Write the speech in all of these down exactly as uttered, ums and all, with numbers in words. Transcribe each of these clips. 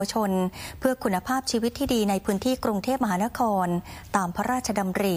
เยาวชนเพื่อคุณภาพชีวิตที่ดีในพื้นที่กรุงเทพมหานครตามพระราชดำริ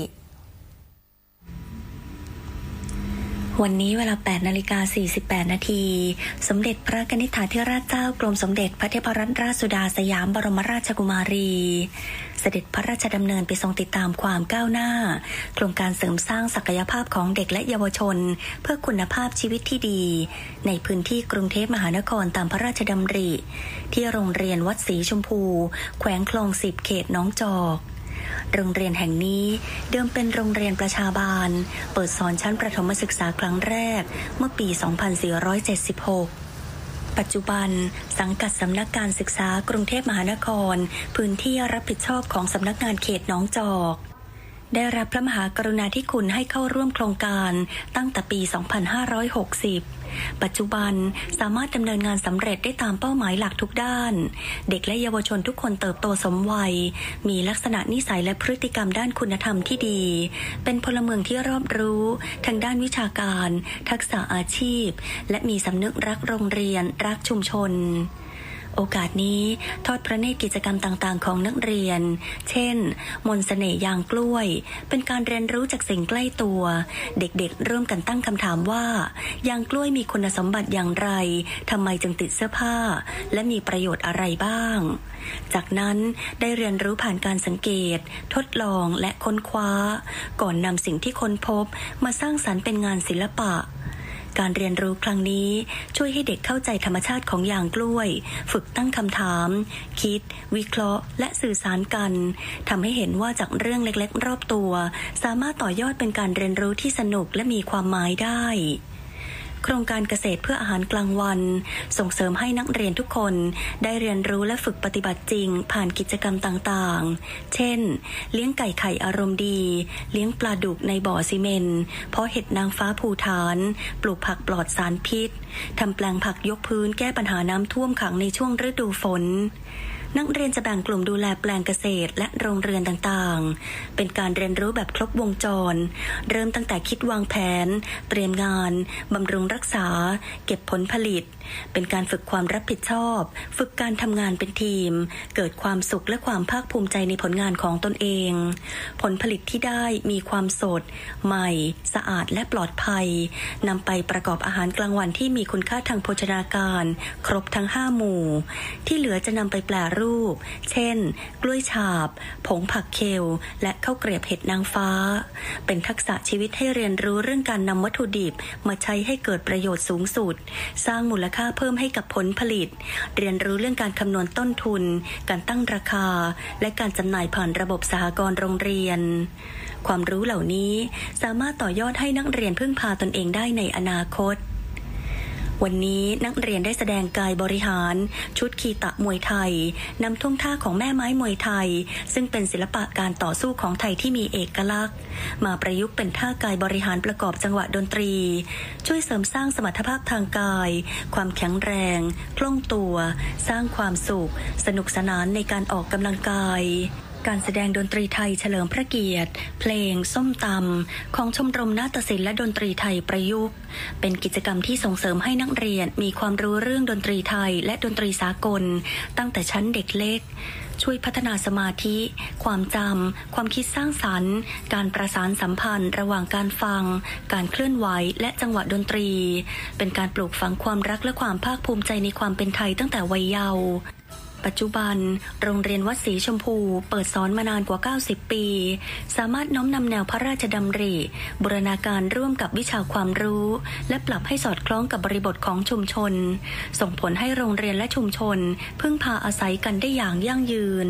วันนี้เวลา แปดนาฬิกาสี่สิบแปด นาทีสมเด็จพระนิธิถาธิราชเจ้ากรมสมเด็จพระเทพรัตนราชสุดาสยามบรมราชกุมารีเสด็จพระราชดำเนินไปทรงติดตามความก้าวหน้าโครงการเสริมสร้างศักยภาพของเด็กและเยาวชนเพื่อคุณภาพชีวิตที่ดีในพื้นที่กรุงเทพมหานครตามพระราชดำริที่โรงเรียนวัดศรีชมพูแขวงคลองสิบเขตหนองจอกโรงเรียนแห่งนี้เดิมเป็นโรงเรียนประชาบาลเปิดสอนชั้นประถมศึกษาครั้งแรกเมื่อปี สองพันสี่ร้อยเจ็ดสิบหก ปัจจุบันสังกัดสำนักการศึกษากรุงเทพมหานครพื้นที่รับผิดชอบของสำนักงานเขตหนองจอกได้รับพระมหากรุณาธิคุณให้เข้าร่วมโครงการตั้งแต่ปี สองพันห้าร้อยหกสิบ ปัจจุบันสามารถดำเนินงานสำเร็จได้ตามเป้าหมายหลักทุกด้านเด็กและเยาวชนทุกคนเติบโตสมวัยมีลักษณะนิสัยและพฤติกรรมด้านคุณธรรมที่ดีเป็นพลเมืองที่รอบรู้ทางด้านวิชาการทักษะอาชีพและมีสำนึกรักโรงเรียนรักชุมชนโอกาสนี้ทอดพระเนตรกิจกรรมต่างๆของนักเรียนเช่นมนต์เสน่ห์ยางกล้วยเป็นการเรียนรู้จากสิ่งใกล้ตัวเด็กๆร่วมกันตั้งคำถามว่ายางกล้วยมีคุณสมบัติอย่างไรทำไมจึงติดเสื้อผ้าและมีประโยชน์อะไรบ้างจากนั้นได้เรียนรู้ผ่านการสังเกตทดลองและค้นคว้าก่อนนำสิ่งที่ค้นพบมาสร้างสรรค์เป็นงานศิลปะการเรียนรู้ครั้งนี้ช่วยให้เด็กเข้าใจธรรมชาติของยางกล้วยฝึกตั้งคำถามคิดวิเคราะห์และสื่อสารกันทำให้เห็นว่าจากเรื่องเล็กๆรอบตัวสามารถต่อยอดเป็นการเรียนรู้ที่สนุกและมีความหมายได้โครงการเกษตรเพื่ออาหารกลางวันส่งเสริมให้นักเรียนทุกคนได้เรียนรู้และฝึกปฏิบัติจริงผ่านกิจกรรมต่างๆเช่นเลี้ยงไก่ไข่อารมณ์ดีเลี้ยงปลาดุกในบ่อซีเมนต์เพาะเห็ดนางฟ้าภูฐานปลูกผักปลอดสารพิษทำแปลงผักยกพื้นแก้ปัญหาน้ำท่วมขังในช่วงฤดูฝนนักเรียนจะแบ่งกลุ่มดูแลแปลงเกษตรและโรงเรือนต่างๆเป็นการเรียนรู้แบบครบวงจรเริ่มตั้งแต่คิดวางแผนเตรียมงานบำรุงรักษาเก็บผลผลิตเป็นการฝึกความรับผิดชอบฝึกการทำงานเป็นทีมเกิดความสุขและความภาคภูมิใจในผลงานของตนเองผลผลิตที่ได้มีความสดใหม่สะอาดและปลอดภัยนำไปประกอบอาหารกลางวันที่มีคุณค่าทางโภชนาการครบทั้งห้าหมู่ที่เหลือจะนำไปแปรรูปเช่นกล้วยฉาบผงผักเคลและข้าวเกรียบเห็ดนางฟ้าเป็นทักษะชีวิตให้เรียนรู้เรื่องการนำวัตถุดิบมาใช้ให้เกิดประโยชน์สูงสุดสร้างมูลค่าเพิ่มให้กับผลผลิตเรียนรู้เรื่องการคำนวณต้นทุนการตั้งราคาและการจำหน่ายผ่านระบบสหกรณ์โรงเรียนความรู้เหล่านี้สามารถต่อยอดให้นักเรียนพึ่งพาตนเองได้ในอนาคตวันนี้นักเรียนได้แสดงกายบริหารชุดคีตะมวยไทยนำท่วงท่าของแม่ไม้มวยไทยซึ่งเป็นศิลปะการต่อสู้ของไทยที่มีเอกลักษณ์มาประยุกต์เป็นท่ากายบริหารประกอบจังหวะดนตรีช่วยเสริมสร้างสมรรถภาพทางกายความแข็งแรงคล่องตัวสร้างความสุขสนุกสนานในการออกกำลังกายการแสดงดนตรีไทยเฉลิมพระเกียรติเพลงส้มตำของชมรมนาฏศิลป์และดนตรีไทยประยุกต์เป็นกิจกรรมที่ส่งเสริมให้นักเรียนมีความรู้เรื่องดนตรีไทยและดนตรีสากลตั้งแต่ชั้นเด็กเล็กช่วยพัฒนาสมาธิความจำความคิดสร้างสรรค์การประสานสัมพันธ์ระหว่างการฟังการเคลื่อนไหวและจังหวะดนตรีเป็นการปลูกฝังความรักและความภาคภูมิใจในความเป็นไทยตั้งแต่วัยเยาว์ปัจจุบันโรงเรียนวัดศรีชมพูเปิดสอนมานานกว่าเก้าสิบปีสามารถน้อมนำแนวพระราชดำริบูรณาการร่วมกับวิชาความรู้และปรับให้สอดคล้องกับบริบทของชุมชนส่งผลให้โรงเรียนและชุมชนพึ่งพาอาศัยกันได้อย่างยั่งยืน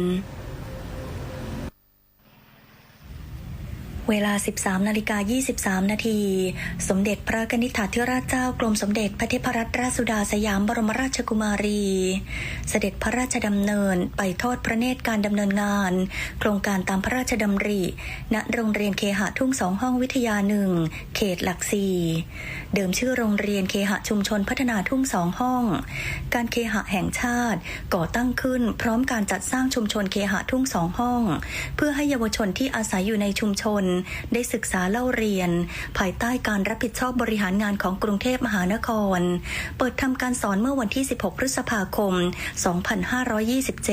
เวลา สิบสามนาฬิกายี่สิบสาม นาทีสมเด็จพระนิธิถาธิราชเจ้ากรมสมเด็จพระเทพรัตนราชสุดาสยามบรมราชกุมารีเสด็จพระราชดำเนินไปทอดพระเนตรการดำเนินงานโครงการตามพระราชดำริณโรงเรียนเคหะทุ่งสองห้องวิทยาหนึ่งเขตหลักสี่เดิมชื่อโรงเรียนเคหะชุมชนพัฒนาทุ่งสองห้องการเคหะแห่งชาติก่อตั้งขึ้นพร้อมการจัดสร้างชุมชนเคหะทุ่งสองห้องเพื่อให้เยาวชนที่อาศัยอยู่ในชุมชนได้ศึกษาเล่าเรียนภายใต้การรับผิดชอบบริหารงานของกรุงเทพมหานครเปิดทำการสอนเมื่อวันที่สิบหกพฤษภาคมสองพันห้าร้อยยี่สิบเจ็ด